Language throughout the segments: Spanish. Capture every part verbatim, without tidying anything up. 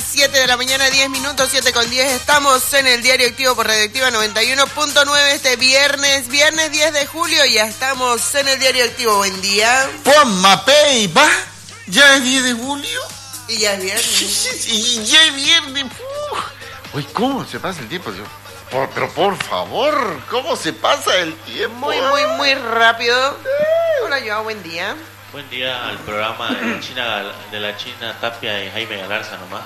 las siete de la mañana, diez minutos, siete con diez. Estamos en el Diario Activo por Radioactiva noventa y uno punto nueve este viernes, viernes diez de julio. Ya estamos en el Diario Activo. Buen día. Pon mapei, va. ¿Ya es diez de julio? Y ya es viernes. Y ya es viernes. Uy, ¿cómo se pasa el tiempo? Por, pero por favor, ¿cómo se pasa el tiempo? Muy, muy, muy rápido. Hola, Joao, buen día. Buen día al programa de la China, de la China Tapia y Jaime Galarza nomás.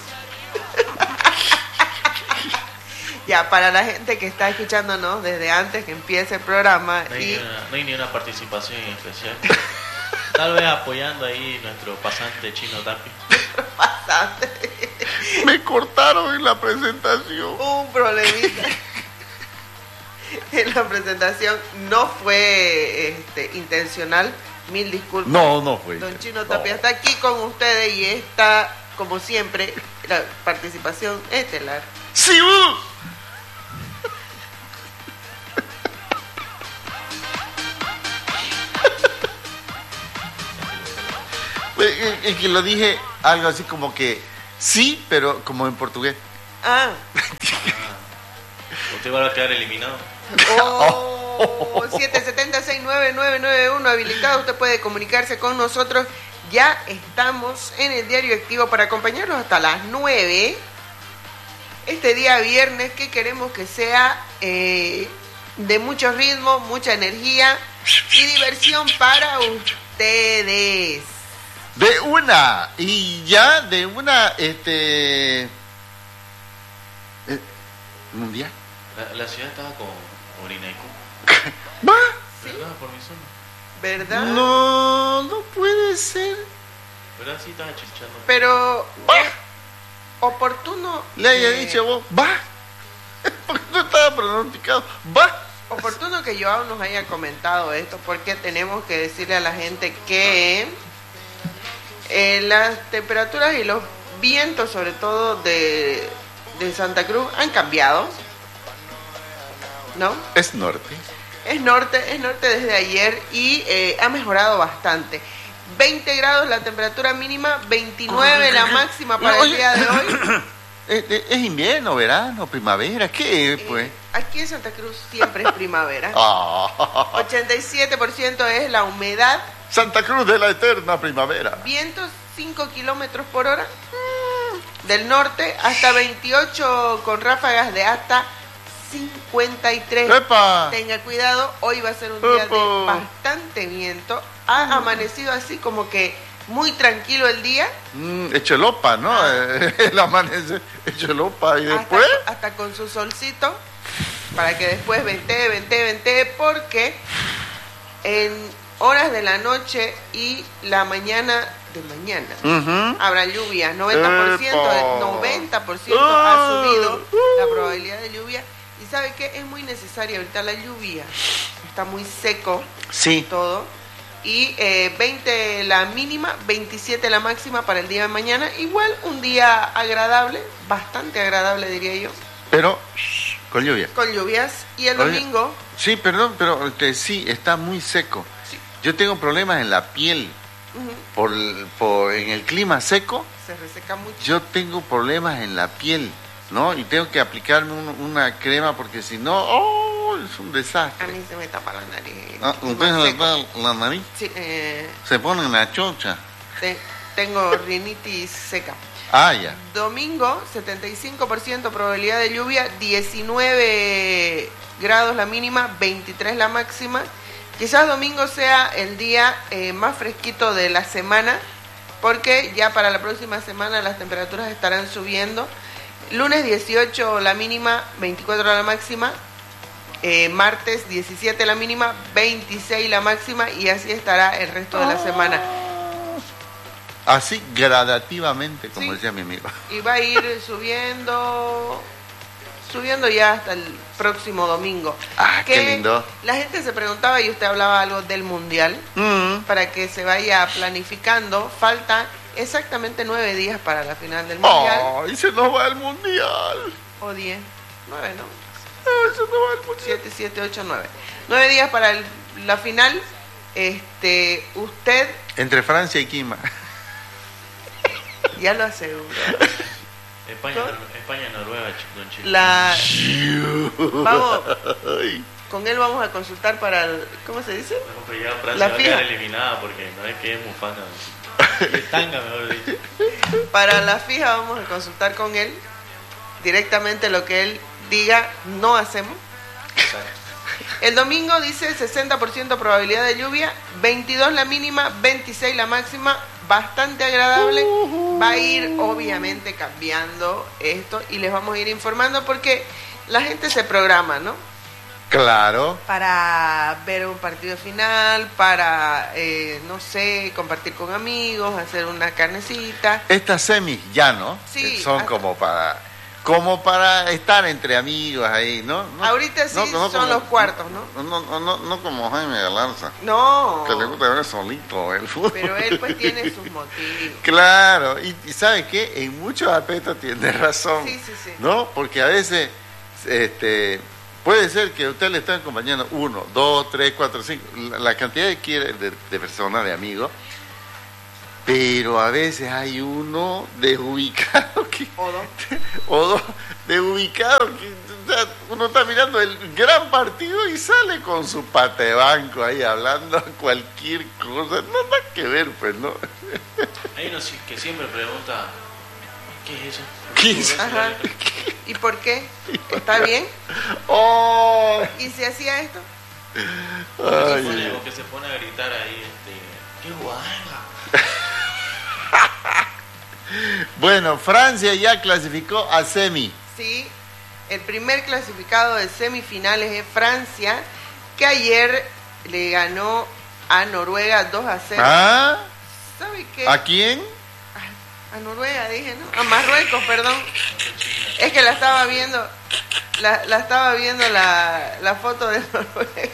Ya, para la gente que está escuchándonos desde antes que empiece el programa. No hay, y... ni, una, no hay ni una participación en especial. Tal vez apoyando ahí nuestro pasante Chino Tapia. Pasante. Me cortaron en la presentación. Un problemita. En la presentación no fue este, intencional. Mil disculpas. No, no fue. Don Chino Tapia no. Está aquí con ustedes y está, como siempre, la participación estelar. ¡Sí! Uh. Es que lo dije algo así como que sí, pero como en portugués. Ah. Usted va a quedar eliminado. Oh, siete siete cero, seis nueve nueve nueve uno habilitado. Usted puede comunicarse con nosotros. Ya estamos en el Diario Activo para acompañarnos hasta las nueve. Este día viernes que queremos que sea eh, de mucho ritmo, mucha energía y diversión para ustedes. De una, y ya de una, este... Eh, ¿mundial? La, la ciudad estaba con Orinaicú. ¿Va? ¿Verdad? Por mi zona. ¿Verdad? No, no puede ser. ¿Verdad? Sí estaba chichando. Pero... ¿Va? Es oportuno... Le haya que... dicho vos, va. Porque no estaba pronosticado, va. Oportuno que Joao nos haya comentado esto, porque tenemos que decirle a la gente que eh, las temperaturas y los vientos, sobre todo de, de Santa Cruz, han cambiado, ¿no? Es norte. Es norte, es norte desde ayer y eh, ha mejorado bastante. veinte grados la temperatura mínima, veintinueve la máxima para el día de hoy. ¿Es, es invierno, verano, primavera? ¿Qué es, pues? Eh, aquí en Santa Cruz siempre es primavera. Oh. ochenta y siete por ciento es la humedad. Santa Cruz de la eterna primavera. Vientos cinco kilómetros por hora mm, del norte hasta veintiocho con ráfagas de hasta cincuenta y tres. ¡Epa! Tenga cuidado, hoy va a ser un día ¡Epa! de bastante viento. Ha mm. amanecido así como que muy tranquilo el día. Mm, hecho lopa, ¿no? Ah. El amanecer hecho lopa y hasta, después... Hasta con su solcito, para que después ventee, ventee, ventee, porque en horas de la noche y la mañana de mañana uh-huh. habrá lluvia. noventa por ciento, el noventa por ciento uh, ha subido uh, la probabilidad de lluvia. ¿Y sabe qué? Es muy necesaria ahorita la lluvia. Está muy seco sí. todo. Y eh, veinte la mínima, veintisiete la máxima para el día de mañana. Igual un día agradable, bastante agradable diría yo. Pero shh, con lluvias. Con lluvias. Y el Oye, domingo... Sí, perdón, pero este, sí, está muy seco. Sí. Yo tengo problemas en la piel. Uh-huh. por, por En el clima seco... Se reseca mucho. Yo tengo problemas en la piel, ¿no? Y tengo que aplicarme un, una crema porque si no... ¡Oh! Es un desastre. A mí se me tapa la nariz. Ah, ¿usted se le tapa la nariz? Sí. Eh, se pone en la chocha. Te, tengo rinitis seca. Ah, ya. Domingo, setenta y cinco por ciento probabilidad de lluvia, diecinueve grados la mínima, veintitrés la máxima. Quizás domingo sea el día eh, más fresquito de la semana, porque ya para la próxima semana las temperaturas estarán subiendo. Lunes dieciocho la mínima, veinticuatro la máxima. Eh, martes diecisiete la mínima, veintiséis la máxima y así estará el resto de la semana. Así gradativamente, como sí. decía mi amigo. Y va a ir subiendo, subiendo ya hasta el próximo domingo. Ah, qué lindo. La gente se preguntaba y usted hablaba algo del mundial, mm. para que se vaya planificando. Falta exactamente nueve días para la final del mundial. Oh, y se nos va el mundial. O diez, nueve, ¿no? No, eso no va el mundial. Siete, siete, ocho, nueve. Nueve días para el, la final. Este, usted. Entre Francia y Quima. Ya lo aseguro. España, España, Noruega, don Chile. La... Vamos, con él vamos a consultar para el... ¿Cómo se dice? No, pero ya Francia La va a fija. quedar eliminada porque no es que es mufanga. Es tanga, mejor dicho. Para la fija vamos a consultar con él directamente lo que él diga, no hacemos. Exacto. El domingo dice sesenta por ciento probabilidad de lluvia, veintidós la mínima, veintiséis la máxima, bastante agradable. Va a ir obviamente cambiando esto y les vamos a ir informando porque la gente se programa, ¿no? Claro. Para ver un partido final, para, eh, no sé, compartir con amigos, hacer una carnecita. Estas semis ya, ¿no? Sí, Son hasta- como para como para estar entre amigos ahí, ¿no? No- Ahorita sí no- no son como- los cuartos, ¿no? No, no, no, no como Jaime Galarza, No, que le gusta ver solito el fútbol. pero él pues tiene sus motivos. Claro, y, y ¿sabe qué? En muchos aspectos tiene razón, Sí, sí, sí. ¿no? Porque a veces este, puede ser que usted le está acompañando uno, dos, tres, cuatro, cinco, la, la cantidad de, quiere- de, de personas, de amigos, pero a veces hay uno desubicado que, O dos. o dos desubicado que o sea, uno está mirando el gran partido y sale con su pate banco ahí hablando cualquier cosa, no nada que ver, pues, ¿no? Hay uno sí- que siempre pregunta, ¿qué es eso? ¿Qué es? Ajá. ¿Y por qué? ¿Está bien? ¡Oh! ¿Y si hacía esto? O que Ay, se pone- ay. o que se pone a gritar ahí, este, ¡qué guanga! Bueno, Francia ya clasificó a semi. Sí, el primer clasificado de semifinales es Francia, que ayer le ganó a Noruega dos a cero. ¿Ah? ¿Sabe qué? ¿A quién? A Noruega dije, ¿no? A Marruecos, perdón. Es que la estaba viendo, la, la estaba viendo la, la foto de Noruega.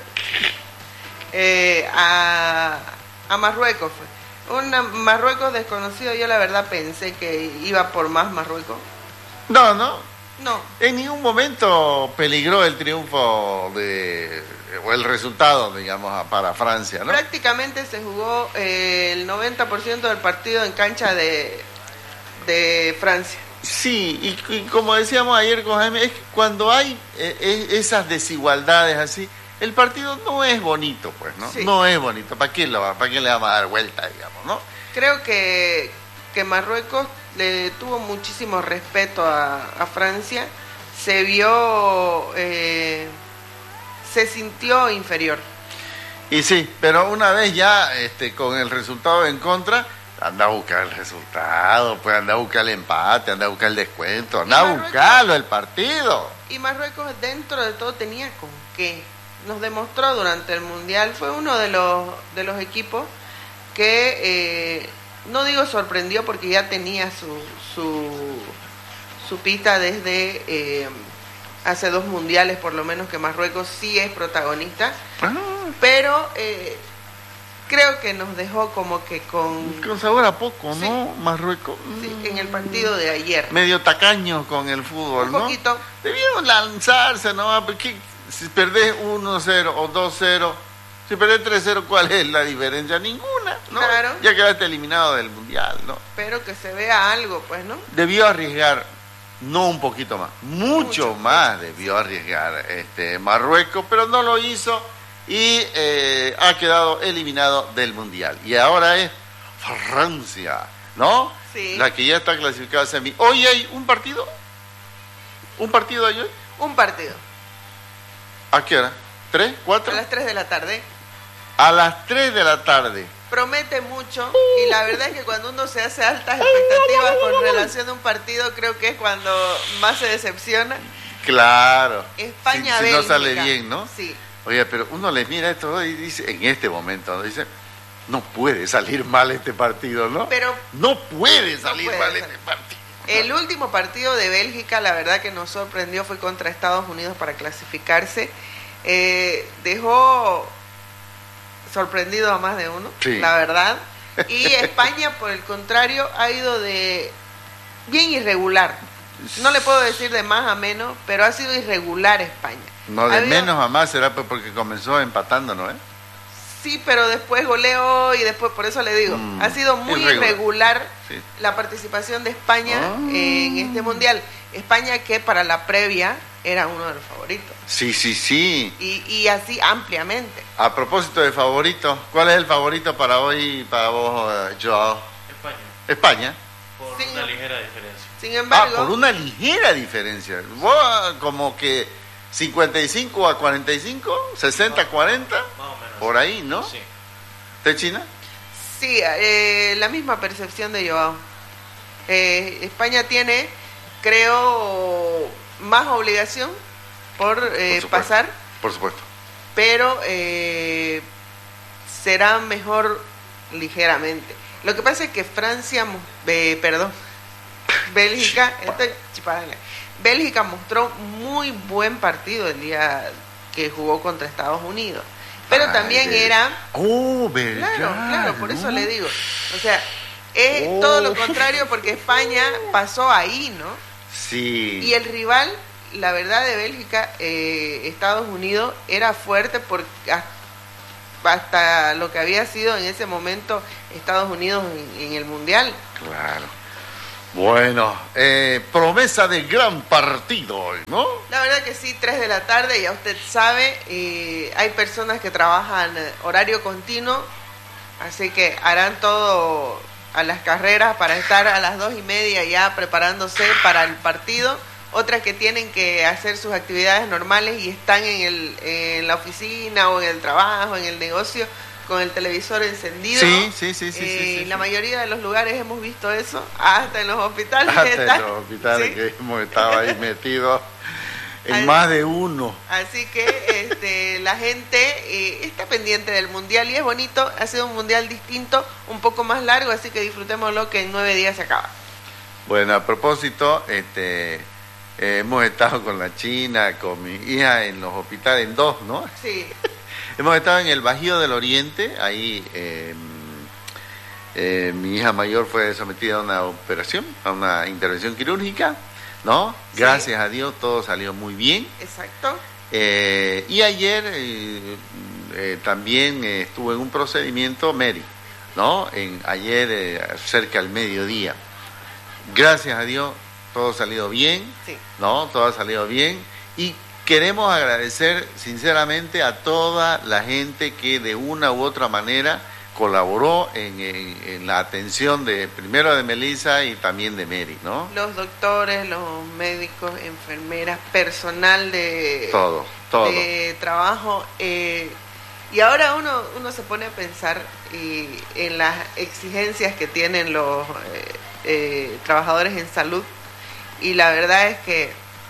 Eh, a, a Marruecos fue. Un Marruecos desconocido, yo la verdad pensé que iba por más Marruecos. No, no. No, En ningún momento peligró el triunfo de o el resultado, digamos, a- para Francia, ¿no? prácticamente se jugó eh, el noventa por ciento del partido en cancha de, de Francia. Sí, y, y como decíamos ayer con Jaime, es que cuando hay eh, eh, esas desigualdades así, el partido no es bonito, pues, ¿no? Sí. No es bonito. ¿Para qué, lo, va- ¿Para qué le vamos a dar vuelta, digamos, no? Creo que, que Marruecos le tuvo muchísimo respeto a, a Francia, se vio, eh, se sintió inferior. Y sí, pero una vez ya este, con el resultado en contra, anda a buscar el resultado, pues anda a buscar el empate, anda a buscar el descuento, anda a Marruecos- buscarlo, el partido. Y Marruecos dentro de todo tenía con qué. Nos demostró durante el Mundial, fue uno de los, de los equipos que, eh, no digo sorprendió porque ya tenía su, su, su pista desde eh, hace dos mundiales por lo menos que Marruecos sí es protagonista, Ah, pero eh, creo que nos dejó como que con, con sabor a poco, Sí. ¿no? Marruecos. sí, mm, en el partido de ayer. medio tacaño con el fútbol, Un ¿no? poquito. Debieron lanzarse, ¿no? Porque si perdés uno cero o dos cero, si perdés tres cero, ¿cuál es la diferencia? Ninguna, ¿no? Claro. Ya quedaste eliminado del Mundial, ¿no? Pero que se vea algo, pues, ¿no? Debió arriesgar, no un poquito más, mucho, Mucho. más debió arriesgar este Marruecos, pero no lo hizo y eh, ha quedado eliminado del Mundial. Y ahora es Francia, ¿no? Sí. La que ya está clasificada a semi. Hoy hay un partido, un partido hay hoy. Un partido. ¿A qué hora? ¿Tres? A ¿Cuatro? las tres de la tarde. A las tres de la tarde. Promete mucho y la verdad es que cuando uno se hace altas expectativas con relación a un partido, creo que es cuando más se decepciona. Claro. España, si, si no Bélgica. sale bien, ¿no? Sí. Oye, pero uno le mira esto y dice, en este momento, ¿no? Dice, no puede salir mal este partido, ¿no? Pero no puede salir puede mal salir. este partido. el último partido de Bélgica, la verdad que nos sorprendió, fue contra Estados Unidos para clasificarse. Eh, dejó sorprendido a más de uno, Sí. la verdad. Y España, por el contrario, ha ido de bien irregular. No le puedo decir de más a menos, pero ha sido irregular España. No, de Ha habido- menos a más será pues porque comenzó empatando, ¿no? ¿Eh? Sí, pero después goleó y después, por eso le digo, Mm, ha sido muy irregular. irregular sí. la participación de España Ah. en este mundial. España que para la previa era uno de los favoritos. Sí, sí, sí. Y, y así ampliamente. A propósito de favoritos, ¿cuál es el favorito para hoy, para vos, eh, Joao? España, España. por Sí. una ligera diferencia. Sin Ah, embargo, por una ligera diferencia. Vos como que cincuenta y cinco a cuarenta y cinco, sesenta a cuarenta, Más o menos. por ahí, ¿no? Sí. ¿De China? sí, eh, la misma percepción de Joao. Eh, España tiene, creo, más obligación por, eh, Por supuesto. pasar, Por supuesto. pero eh, será mejor ligeramente. Lo que pasa es que Francia, mo- eh, perdón, Bélgica, estoy chipadanga. Bélgica mostró muy buen partido el día que jugó contra Estados Unidos, pero Ay, también de- era, Oh, verdad. claro, claro, por eso ¿no? le digo, o sea, es Oh. todo lo contrario porque España pasó ahí, ¿no? Sí. Y el rival, la verdad, de Bélgica, eh, Estados Unidos, era fuerte porque hasta lo que había sido en ese momento Estados Unidos en, en el Mundial. Claro. Bueno, eh, promesa de gran partido hoy, ¿no? La verdad que sí, tres de la tarde, ya usted sabe, eh, hay personas que trabajan eh, horario continuo, así que harán todo a las carreras para estar a las dos y media ya preparándose para el partido. Otras que tienen que hacer sus actividades normales y están en, el, en la oficina o en el trabajo, en el negocio, con el televisor encendido. Sí, sí, sí, sí, Eh, sí, sí, en la sí. mayoría de los lugares hemos visto eso, hasta en los hospitales. Hasta en están- los hospitales ¿sí? que hemos estado ahí metidos en Ay. más de uno. Así que este, la gente eh, está pendiente del mundial y es bonito. Ha sido un mundial distinto, un poco más largo, así que disfrutémoslo que en nueve días se acaba. Bueno, a propósito, este, eh, hemos estado con la China, con mi hija en los hospitales, en dos, ¿no? Sí, Hemos estado en el Bajío del Oriente, ahí eh, eh, mi hija mayor fue sometida a una operación, a una intervención quirúrgica, ¿no? Sí. Gracias a Dios todo salió muy bien. exacto. Eh, y ayer eh, eh, también eh, estuve en un procedimiento Mary, ¿no? En, ayer eh, cerca al mediodía. Gracias a Dios todo ha salido bien, Sí. ¿no? Todo ha salido bien y queremos agradecer sinceramente a toda la gente que de una u otra manera colaboró en, en- en la atención de primero de Melissa y también de Mary, ¿no? Los doctores, los médicos, enfermeras, personal de, Todo, todo. de trabajo. eh, y ahora uno, uno se pone a pensar y, en las exigencias que tienen los eh, eh, trabajadores en salud. Y la verdad es que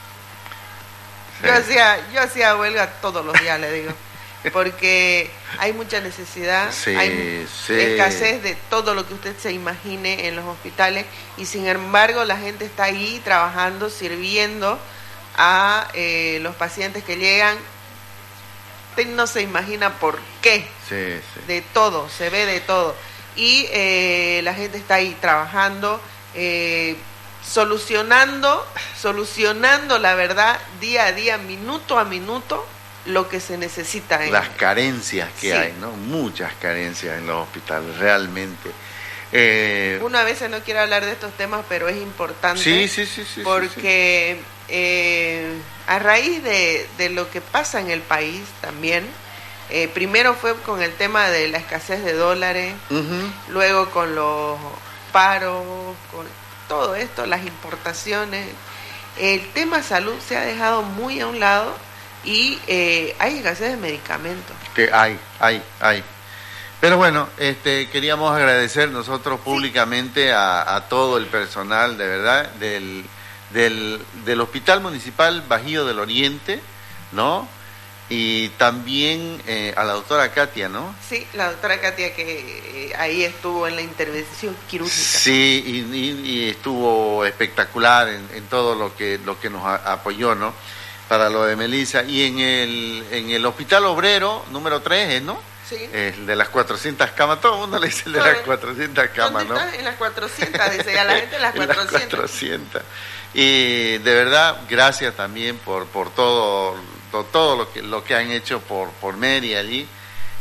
Sí. yo hacía yo hacía huelga todos los días, le digo, porque hay mucha necesidad, Sí, hay sí. escasez de todo lo que usted se imagine en los hospitales y sin embargo la gente está ahí trabajando, sirviendo a eh, los pacientes que llegan. Usted no se imagina por qué, Sí, sí. de todo, se ve de todo. Y eh, la gente está ahí trabajando, eh, solucionando, solucionando la verdad día a día, minuto a minuto, lo que se necesita. En, Las carencias que Sí. hay, ¿no? Muchas carencias en los hospitales, realmente. Eh, Uno a veces no quiere hablar de estos temas, pero es importante. sí, sí, sí, sí, sí, porque eh, a raíz de, de lo que pasa en el país también, eh, primero fue con el tema de la escasez de dólares, sí. Ujú. luego con los paros, con todo esto, las importaciones. El tema salud se ha dejado muy a un lado y eh, hay escasez de medicamentos. Que hay, hay, hay. Pero bueno, este, queríamos agradecer nosotros públicamente a, a todo el personal, de verdad, del, del, del Hospital Municipal Bajío del Oriente, ¿no? Y también eh, a la doctora Katia, ¿no? Sí, la doctora Katia que eh, ahí estuvo en la intervención quirúrgica. Sí, y, y- y estuvo espectacular en, en todo lo que lo que nos a- apoyó, ¿no? Para lo de Melissa. Y en el, en el Hospital Obrero, número tres, ¿no? Sí. El de las cuatrocientas camas, todo el mundo le dice el de las cuatrocientas camas, ¿Dónde ¿no? está? En las cuatrocientas, dice ya la gente en las En las cuatrocientas. cuatrocientas. Y de verdad, gracias también por, por todo, todo, todo lo que lo que han hecho por, por Mary allí.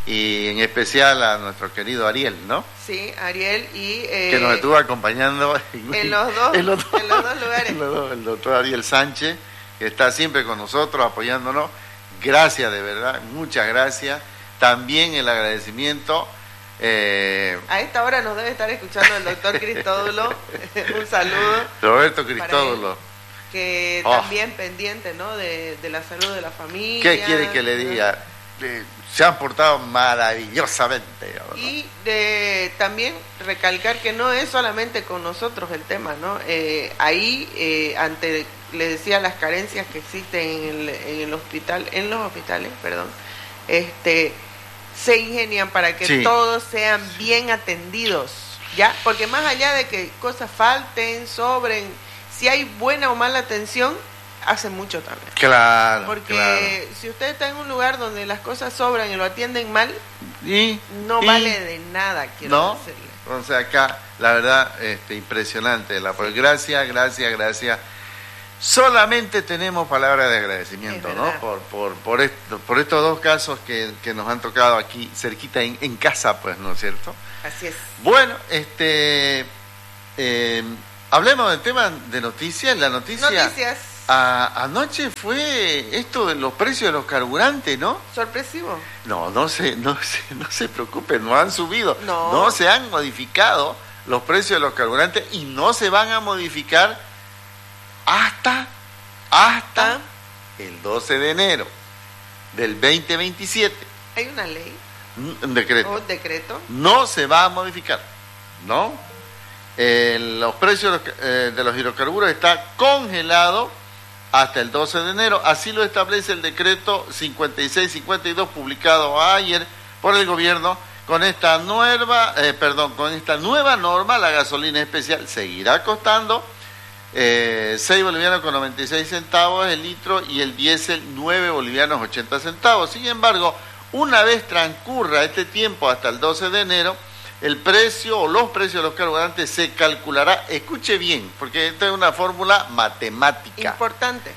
y en especial a nuestro querido Ariel, ¿no? Sí, Ariel y... Eh, que nos estuvo acompañando en los dos, en los dos, en los dos lugares. En los dos, el doctor Ariel Sánchez, que está siempre con nosotros apoyándonos. Gracias, de verdad, muchas gracias. También el agradecimiento... Eh, a esta hora nos debe estar escuchando el doctor Cristódulo. Un saludo. Roberto Cristódulo. Que oh. también pendiente, ¿no? De, de la salud de la familia. ¿Qué quiere que le diga? Eh, se han portado maravillosamente. ¿No? Y de, también recalcar que no es solamente con nosotros el tema, ¿no? Eh, ahí, eh, ante, le decía, las carencias que existen en el, en el hospital, en los hospitales, perdón, este, se ingenian para que sí. todos sean bien atendidos, ¿ya? Porque más allá de que cosas falten, sobren, si hay buena o mala atención, hace mucho también. Claro. Porque claro. si usted está en un lugar donde las cosas sobran y lo atienden mal, ¿Y? no ¿Y? vale de nada, quiero ¿No? decirle. O sea, acá, la verdad, este, impresionante. La, pues, gracias, gracias, gracias. Solamente tenemos palabras de agradecimiento, ¿no? Por, por, por, esto, por estos dos casos que, que nos han tocado aquí cerquita en, en casa, pues, ¿no es cierto? Así es. Bueno, este... Eh, hablemos del tema de noticias. La noticia... Noticias. A, anoche fue esto de los precios de los carburantes, ¿no? Sorpresivo. No, no se, no se, no se preocupen, no han subido, no. no se han modificado los precios de los carburantes y no se van a modificar hasta, hasta ¿Ah? el doce de enero del veinte veintisiete. ¿Hay una ley? Un decreto. ¿O decreto? No se va a modificar, ¿no? Eh, los precios eh, de los hidrocarburos está congelado hasta el doce de enero, así lo establece el decreto cincuenta y seis cincuenta y dos publicado ayer por el gobierno. Con esta nueva, eh, perdón, con esta nueva norma, la gasolina especial seguirá costando eh, seis bolivianos con noventa y seis centavos el litro y el diésel nueve bolivianos ochenta centavos. Sin embargo, una vez transcurra este tiempo hasta el doce de enero, el precio o los precios de los carburantes se calculará, escuche bien, porque esta es una fórmula matemática. Importante.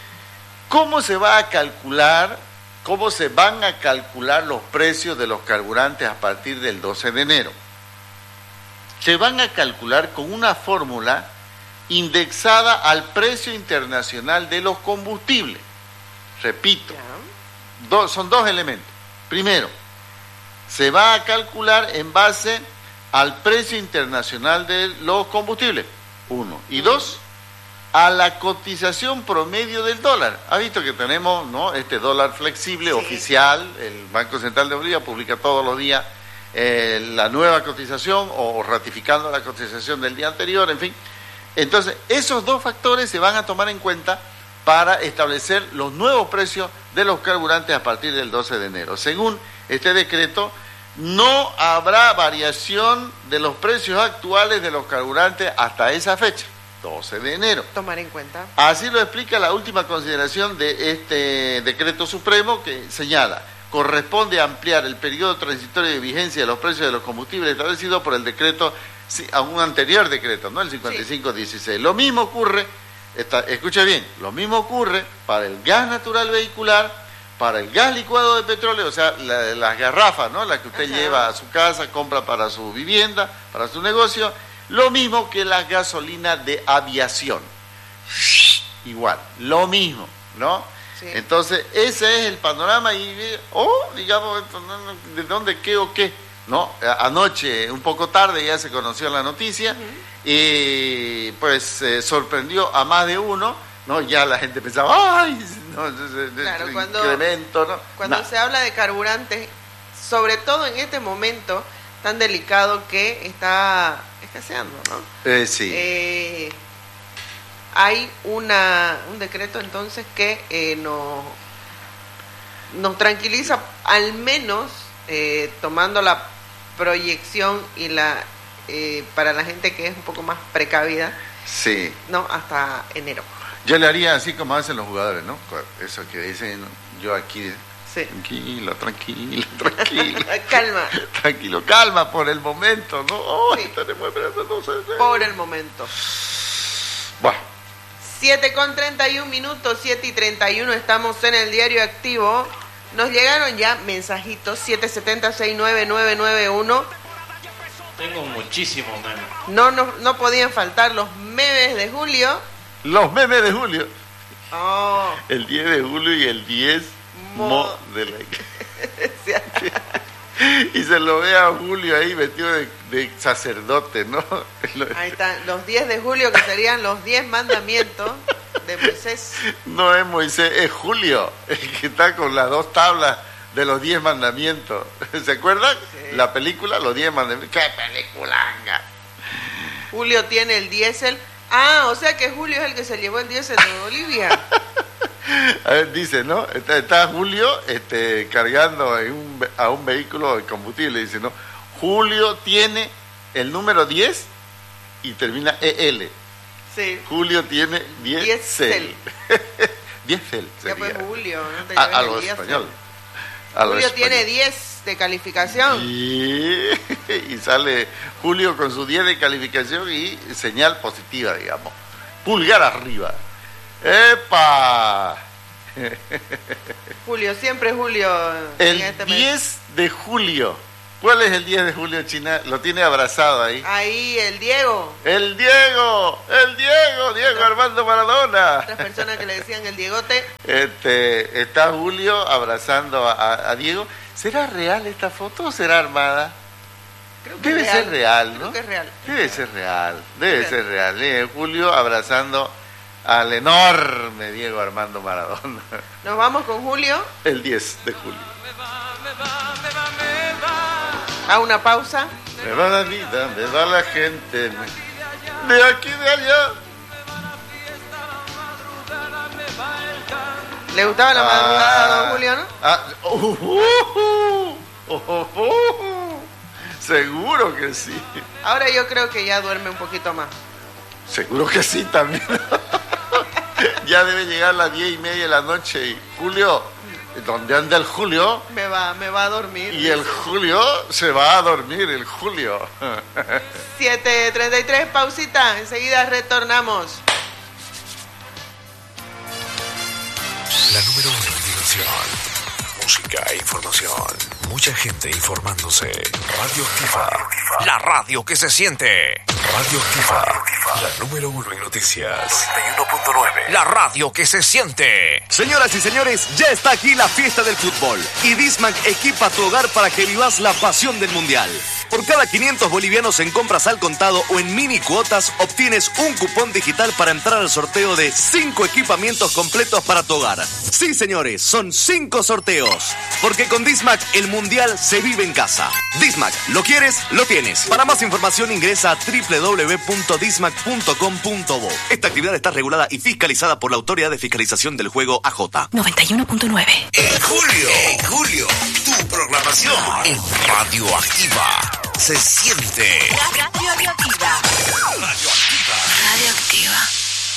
¿Cómo se va a calcular, cómo se van a calcular los precios de los carburantes a partir del doce de enero? Se van a calcular con una fórmula indexada al precio internacional de los combustibles. Repito, do, son dos elementos. Primero, se va a calcular en base al precio internacional de los combustibles, uno. Y dos, a la cotización promedio del dólar. Ha visto que tenemos, ¿no?, este dólar flexible, sí, oficial. El Banco Central de Bolivia publica todos los días eh, la nueva cotización o ratificando la cotización del día anterior, en fin. Entonces, esos dos factores se van a tomar en cuenta para establecer los nuevos precios de los carburantes a partir del doce de enero. Según este decreto, no habrá variación de los precios actuales de los carburantes hasta esa fecha, doce de enero. Tomar en cuenta. Así lo explica la última consideración de este decreto supremo, que señala: corresponde ampliar el periodo transitorio de vigencia de los precios de los combustibles establecido por el decreto, a un anterior decreto, ¿no?, el cincuenta y cinco dieciséis. Sí. Lo mismo ocurre, está, escuche bien, lo mismo ocurre para el gas natural vehicular, para el gas licuado de petróleo, o sea, la, las garrafas, ¿no?, las que usted, ajá, lleva a su casa, compra para su vivienda, para su negocio, lo mismo que la gasolina de aviación. Igual, lo mismo, ¿no? Sí. Entonces, ese es el panorama y, oh, digamos, ¿de dónde, qué o qué? ¿No? Anoche, un poco tarde, ya se conoció la noticia, uh-huh, y pues eh, sorprendió a más de uno, ¿no? Ya la gente pensaba, ¡ay! No, claro, cuando, incremento, ¿no? Cuando nah. se habla de carburantes, sobre todo en este momento tan delicado que está escaseando, ¿no? Eh, sí. Eh, hay una un decreto entonces que eh, nos, nos tranquiliza, al menos eh, tomando la proyección y la eh, para la gente que es un poco más precavida, sí, no, hasta enero. Yo le haría así como hacen los jugadores, ¿no? Eso que dicen, yo aquí, sí, tranquilo, tranquilo, tranquilo. Calma. Tranquilo, calma por el momento, ¿no? Oh, sí, estaremos esperando, no sé. Por el momento. Bueno. siete con treinta y un minutos, siete y treinta y uno, estamos en el diario activo. Nos llegaron ya mensajitos, siete siete cero, seis nueve nueve nueve uno. Tengo muchísimos memes. No, no, no podían faltar los memes de Julio. Los memes de Julio. Oh. El diez de julio y el diez mo, mo de la... Y se lo ve a Julio ahí vestido de, de sacerdote, ¿no? Ahí está, los diez de julio, que serían los diez mandamientos de Moisés. No es Moisés, es Julio, el que está con las dos tablas de los diez mandamientos. ¿Se acuerdan? Sí. La película, los diez mandamientos. ¡Qué peliculanga! Julio tiene el diésel. Ah, o sea que Julio es el que se llevó el diésel de Bolivia. A ver, dice, ¿no? Está, está Julio este, cargando en un, a un vehículo de combustible. Dice, ¿no? Julio tiene el número diez y termina E L. Sí. Julio tiene diésel. diésel sería. Ya pues Julio, no te a, a lo español. A Julio lo español. tiene diez de calificación. Y, y sale Julio con su diez de calificación y señal positiva, digamos. Pulgar arriba. ¡Epa! Julio, siempre Julio. El este diez de julio. ¿Cuál es el diez de julio, China? Lo tiene abrazado ahí. Ahí, el Diego. ¡El Diego! ¡El Diego! ¡Diego Otra, Armando Maradona! Otras personas que le decían el Diegote. Este, está Julio abrazando a, a Diego. ¿Será real esta foto o será armada? Creo que Debe es real. ser real, ¿no? Creo que es real. Debe ser real. Debe ser real. ¿eh? Julio abrazando al enorme Diego Armando Maradona. Nos vamos con Julio. El diez de julio. A una pausa. Me va la vida, me va la gente, de aquí, de allá. ¿Le gustaba la madrugada a don Julio, no? Ah, uh, uh, uh, uh, uh, seguro que sí. Ahora yo creo que ya duerme un poquito más. Seguro que sí también. Ya debe llegar a las diez y media de la noche y Julio, ¿dónde anda el Julio? Me va, me va a dormir. Y el Julio se va a dormir, el Julio. siete treinta y tres, pausita, enseguida retornamos. La número uno en diversión, música e información. Mucha gente informándose. Radio Activa, la radio que se siente. Radio Activa, la número uno en noticias. noventa y uno punto nueve, la radio que se siente. Señoras y señores, ya está aquí la fiesta del fútbol. Y Dismac equipa tu hogar para que vivas la pasión del mundial. Por cada quinientos bolivianos en compras al contado o en mini cuotas, obtienes un cupón digital para entrar al sorteo de cinco equipamientos completos para tu hogar. Sí, señores, son cinco sorteos. Porque con Dismac el mundial se vive en casa. Dismac, ¿lo quieres? Lo tienes. Para más información ingresa a doble u doble u doble u punto dismac punto com punto bo. Esta actividad está regulada y fiscalizada por la Autoridad de Fiscalización del Juego A J. noventa y uno punto nueve. En julio, en julio, tu programación en Radio Activa se siente.